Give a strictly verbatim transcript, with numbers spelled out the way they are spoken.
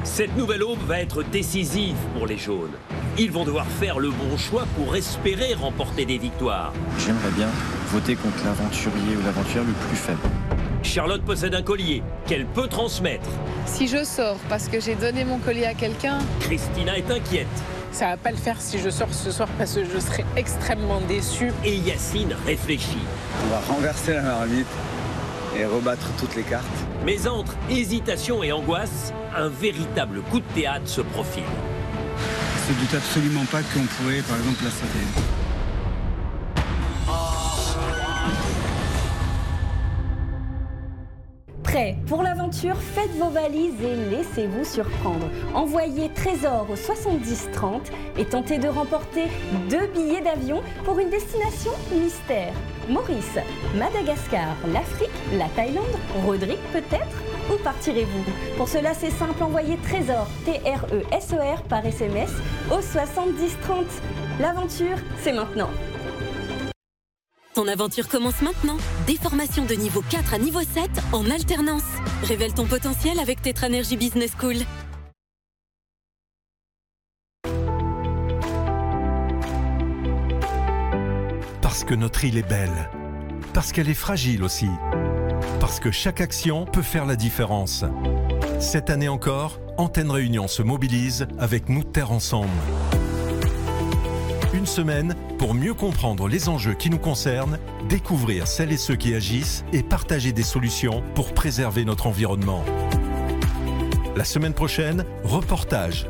Cette nouvelle aube va être décisive pour les jaunes. Ils vont devoir faire le bon choix pour espérer remporter des victoires. J'aimerais bien voter contre l'aventurier ou l'aventurière le plus faible. Charlotte possède un collier qu'elle peut transmettre. Si je sors parce que j'ai donné mon collier à quelqu'un... Christina est inquiète. Ça va pas le faire si je sors ce soir parce que je serai extrêmement déçue. Et Yacine réfléchit. On va renverser la marmite et rebattre toutes les cartes. Mais entre hésitation et angoisse, un véritable coup de théâtre se profile. Je ne doute absolument pas qu'on pourrait, par exemple, la sauver. Prêt pour l'aventure? Faites vos valises et laissez-vous surprendre. Envoyez Trésor au soixante-dix trente et tentez de remporter deux billets d'avion pour une destination mystère. Maurice, Madagascar, l'Afrique, la Thaïlande, Rodrigue peut-être? Où partirez-vous? Pour cela, c'est simple, envoyez Trésor, T R E S O R par S M S au soixante-dix trente. L'aventure, c'est maintenant. Ton aventure commence maintenant. Des formations de niveau quatre à niveau sept en alternance. Révèle ton potentiel avec Tetranergy Business School. Parce que notre île est belle. Parce qu'elle est fragile aussi. Parce que chaque action peut faire la différence. Cette année encore, Antenne Réunion se mobilise avec nous Terre Ensemble. Une semaine pour mieux comprendre les enjeux qui nous concernent, découvrir celles et ceux qui agissent et partager des solutions pour préserver notre environnement. La semaine prochaine, reportage,